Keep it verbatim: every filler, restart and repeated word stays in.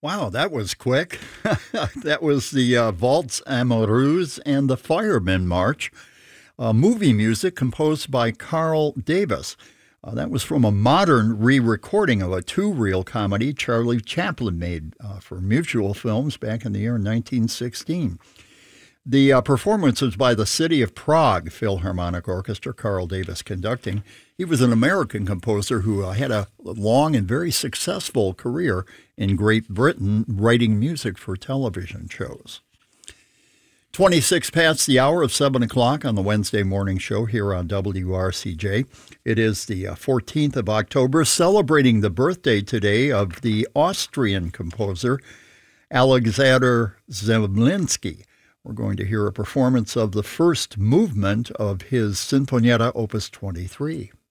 Wow, that was quick. That was the uh, Valse Amoureuse and the Fireman March, uh, movie music composed by Carl Davis. Uh, that was from a modern re-recording of a two-reel comedy Charlie Chaplin made uh, for Mutual Films back in the year nineteen sixteen. The uh, performance was by the City of Prague Philharmonic Orchestra, Carl Davis conducting. He was an American composer who uh, had a long and very successful career in Great Britain writing music for television shows. twenty-six past the hour of seven o'clock on the Wednesday morning show here on W R C J. It is the uh, fourteenth of October, celebrating the birthday today of the Austrian composer Alexander Zemlinsky. We're going to hear a performance of the first movement of his Sinfonietta Opus twenty-three.